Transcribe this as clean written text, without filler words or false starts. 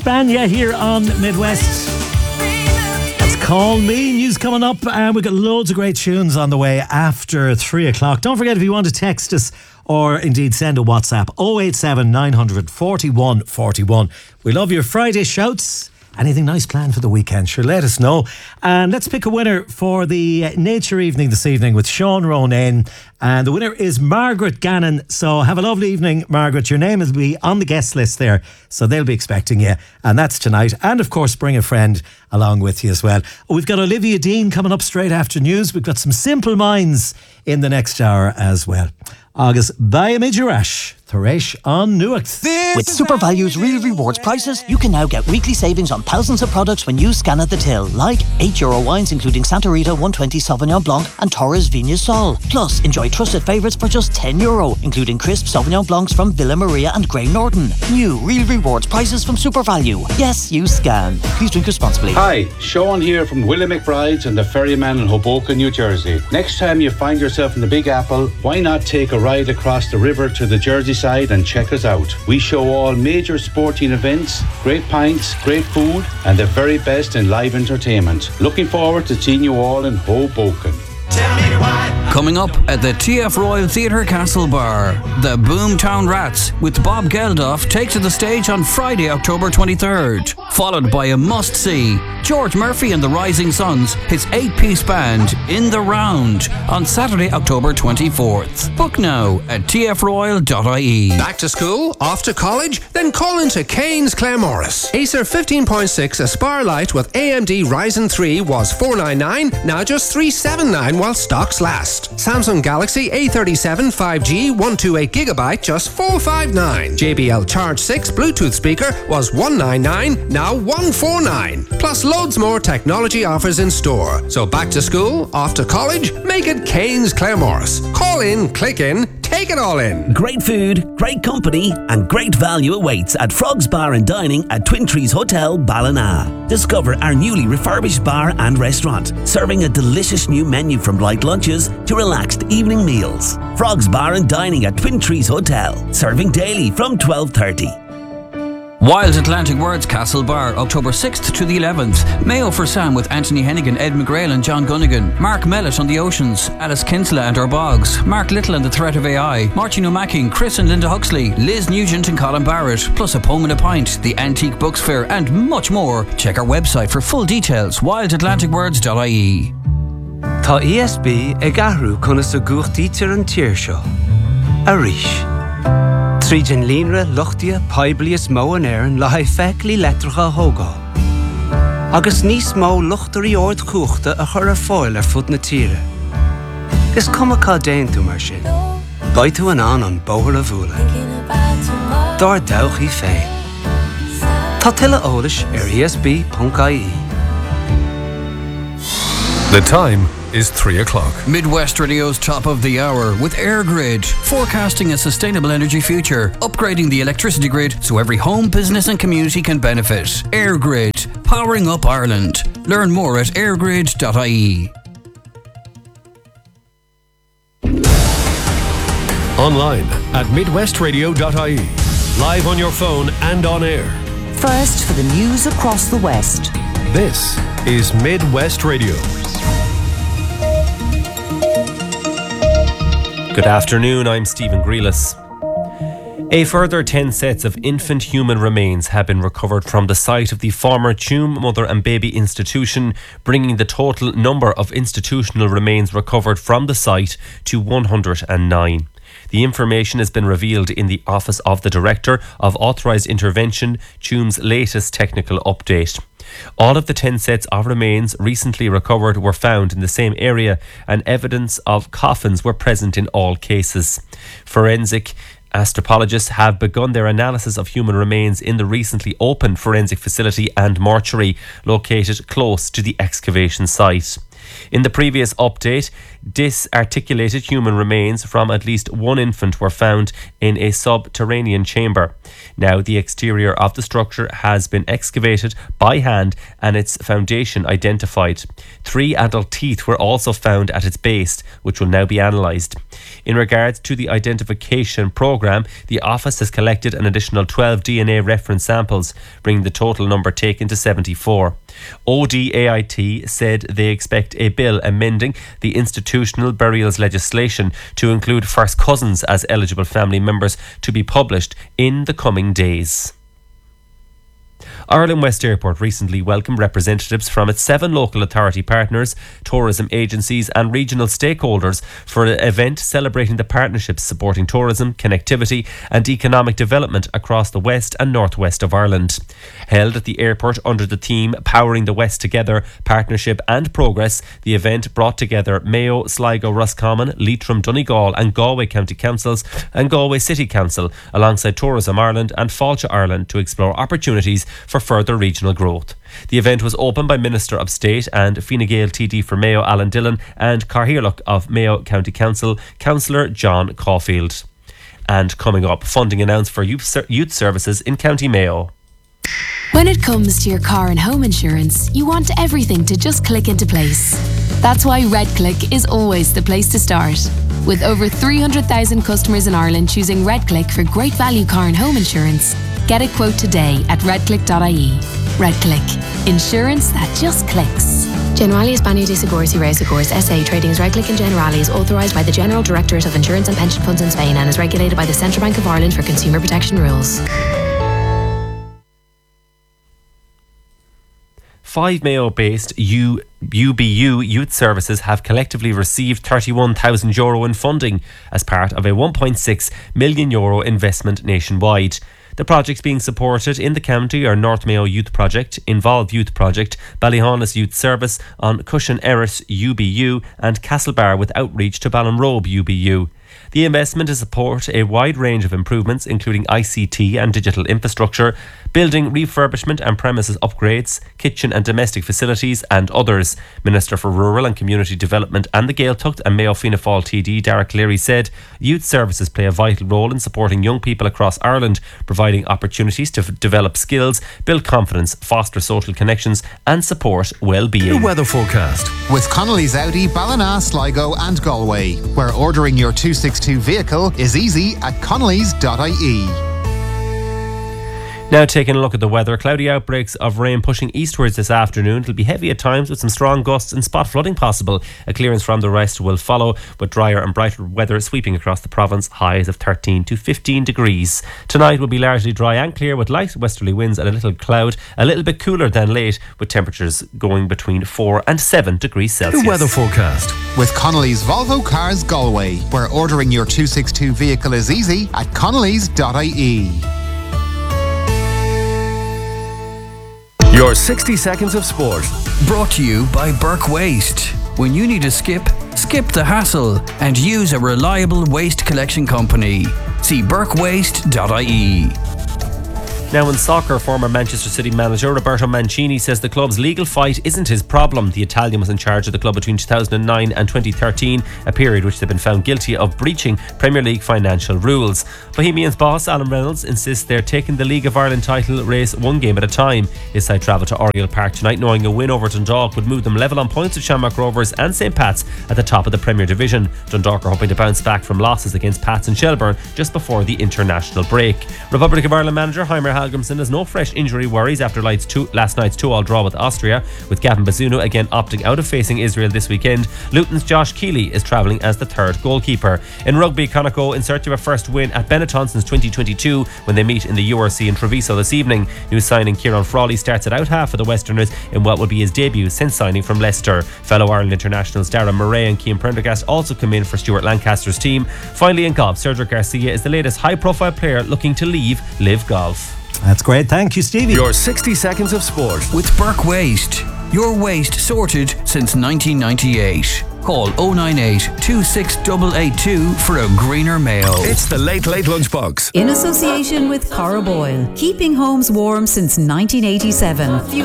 Spania here on Midwest. That's Call Me. News coming up, and we've got loads of great tunes on the way after 3 o'clock. Don't forget, if you want to text us or indeed send a WhatsApp, 087 900 41 41. We love your Friday shouts. Anything nice planned for the weekend? Sure, let us know. And let's pick a winner for the nature evening this evening with Sean Ronan. And the winner is Margaret Gannon. So have a lovely evening, Margaret. Your name will be on the guest list there, so they'll be expecting you. And that's tonight. And of course, bring a friend along with you as well. We've got Olivia Dean coming up straight after news. We've got some Simple Minds in the next hour as well. Agus Baya Midgerash, Thresh on Newark. With Super Value's Real Rewards prices, you can now get weekly savings on thousands of products when you scan at the till, like €8 wines including Santa Rita 120 Sauvignon Blanc and Torres Vigna Sol. Plus, enjoy trusted favourites for just €10, including crisp Sauvignon Blancs from Villa Maria and Grey Norton. New Real Rewards prices from Super Value. Yes, you scan. Please drink responsibly. Hi, Sean here from Willie McBride's and the Ferryman in Hoboken, New Jersey. Next time you find yourself in the Big Apple, why not take a ride across the river to the Jersey side and check us out. We show all major sporting events, great pints, great food, and the very best in live entertainment. Looking forward to seeing you all in Hoboken. Coming up at the TF Royal Theatre Castlebar, the Boomtown Rats with Bob Geldof take to the stage on Friday, October 23rd. Followed by a must-see, George Murphy and the Rising Sons, his 8-piece band, In the Round, on Saturday, October 24th. Book now at tfroyal.ie. Back to school? Off to college? Then call into Kane's Claremorris. Acer 15.6 Aspire Lite with AMD Ryzen 3 was $499, now just $379 while stocks last. Samsung Galaxy A37 5G 128GB just $459. JBL Charge 6 Bluetooth speaker was $199, now $149. Plus loads more technology offers in store. So back to school, off to college, make it Kane's Claremorris. Call in, click in, take it all in. Great food, great company, and great value awaits at Frog's Bar and Dining at Twin Trees Hotel, Ballina. Discover our newly refurbished bar and restaurant, serving a delicious new menu from light lunches to relaxed evening meals. Frog's Bar and Dining at Twin Trees Hotel, serving daily from 12:30. Wild Atlantic Words Castlebar, October 6th to the 11th. Mayo for Sam with Anthony Hennigan, Ed McGrail and John Gunnigan. Mark Mellett on the Oceans. Alice Kinsella and Bogs. Mark Little and the Threat of AI. Martin O'Macking, Chris and Linda Huxley. Liz Nugent and Colin Barrett. Plus a poem and a pint. The Antique Books Fair and much more. Check our website for full details. wildatlanticwords.ie. Tá ESB ag ahrú chuna sa gúchtaí tir an tír seo. Arís. Trídin línre luchtia paiblias mó an éireann le haid feicealí letracha thógá. Agus níos mó luchtarí ord chúchta a chur ar fáil ar fud na tíre. Gus cumachá déan tú mar sin. Baid tú an bóthar a bhúla. Dar dawchaí féin. Tá tuilleadh eolais ar esb.ie. The time is 3 o'clock. Midwest Radio's top of the hour with AirGrid, forecasting a sustainable energy future, upgrading the electricity grid so every home, business and community can benefit. AirGrid, powering up Ireland. Learn more at airgrid.ie. Online at midwestradio.ie. Live on your phone and on air. First for the news across the West. This is Midwest Radio. Good afternoon, I'm Stephen Grealis. A further 10 sets of infant human remains have been recovered from the site of the former Tuam Mother and Baby Institution, bringing the total number of institutional remains recovered from the site to 109. The information has been revealed in the Office of the Director of Authorised Intervention, Tuam's latest technical update. All of the 10 sets of remains recently recovered were found in the same area, and evidence of coffins were present in all cases. Forensic anthropologists have begun their analysis of human remains in the recently opened forensic facility and mortuary located close to the excavation site. In the previous update, disarticulated human remains from at least one infant were found in a subterranean chamber. Now, the exterior of the structure has been excavated by hand and its foundation identified. 3 adult teeth were also found at its base, which will now be analysed. In regards to the identification programme, the office has collected an additional 12 DNA reference samples, bringing the total number taken to 74. ODAIT said they expect a bill amending the institutional burials legislation to include first cousins as eligible family members to be published in the coming days. Ireland West Airport recently welcomed representatives from its 7 local authority partners, tourism agencies and regional stakeholders for an event celebrating the partnerships supporting tourism, connectivity and economic development across the west and northwest of Ireland. Held at the airport under the theme Powering the West Together, Partnership and Progress, the event brought together Mayo, Sligo, Roscommon, Leitrim, Donegal and Galway County Councils and Galway City Council alongside Tourism Ireland and Fáilte Ireland to explore opportunities for further regional growth. The event was opened by Minister of State and Fine Gael TD for Mayo Alan Dillon and Carhearlock of Mayo County Council, Councillor John Caulfield. And coming up, funding announced for youth services in County Mayo. When it comes to your car and home insurance, you want everything to just click into place. That's why RedClick is always the place to start. With over 300,000 customers in Ireland choosing RedClick for great value car and home insurance, get a quote today at redclick.ie. RedClick. Insurance that just clicks. Generali España de Seguros y Reasegurs SA trading as RedClick and Generali is authorised by the General Directorate of Insurance and Pension Funds in Spain and is regulated by the Central Bank of Ireland for consumer protection rules. 5 Mayo-based UBU youth services have collectively received €31,000 in funding as part of a €1.6 million investment nationwide. The projects being supported in the county are North Mayo Youth Project, Involve Youth Project, Ballyhonus Youth Service, on Cushion Erris UBU and Castlebar with outreach to Ballinrobe UBU. The investment is to support a wide range of improvements including ICT and digital infrastructure, building refurbishment and premises upgrades, kitchen and domestic facilities and others. Minister for Rural and Community Development and the Gaeltacht and Mayo Fianna Fáil TD Derek Cleary said youth services play a vital role in supporting young people across Ireland, providing opportunities to develop skills, build confidence, foster social connections and support well-being. The weather forecast with Connolly's Audi, Ballina, Sligo and Galway, where ordering your 262 vehicle is easy at connellys.ie. Now taking a look at the weather, cloudy outbreaks of rain pushing eastwards this afternoon. It'll be heavy at times with some strong gusts and spot flooding possible. A clearance from the rest will follow, with drier and brighter weather sweeping across the province, highs of 13 to 15 degrees. Tonight will be largely dry and clear with light westerly winds and a little cloud, a little bit cooler than late, with temperatures going between 4 and 7 degrees Celsius. The weather forecast with Connolly's Volvo Cars Galway, where ordering your 262 vehicle is easy at connellys.ie. Your 60 seconds of sport. Brought to you by Burke Waste. When you need a skip the hassle and use a reliable waste collection company. See burkewaste.ie. Now in soccer, former Manchester City manager Roberto Mancini says the club's legal fight isn't his problem. The Italian was in charge of the club between 2009 and 2013, a period which they've been found guilty of breaching Premier League financial rules. Bohemians boss Alan Reynolds insists they're taking the League of Ireland title race one game at a time. His side travel to Oriel Park tonight, knowing a win over Dundalk would move them level on points with Shamrock Rovers and St Pat's at the top of the Premier Division. Dundalk are hoping to bounce back from losses against Pats and Shelbourne just before the international break. Republic of Ireland manager Heimer Hallgrimsson has no fresh injury worries after last night's 2-2 draw with Austria, with Gavin Bazunu again opting out of facing Israel this weekend. Luton's Josh Keeley is travelling as the third goalkeeper. In rugby, Connacht in search of a first win at Benetton since 2022 when they meet in the URC in Treviso this evening. New signing Kieran Frawley starts at out half for the Westerners in what will be his debut since signing from Leicester. Fellow Ireland internationals Darren Murray and Cian Prendergast also come in for Stuart Lancaster's team. Finally in golf, Sergio Garcia is the latest high-profile player looking to leave Live Golf. That's great. Thank you, Stevie. Your 60 seconds of sport with Burke Waste. Your waste sorted since 1998. Call 098 26882 for a greener Mayo. It's the Late Lunchbox. In association with Cara Boyle, keeping homes warm since 1987.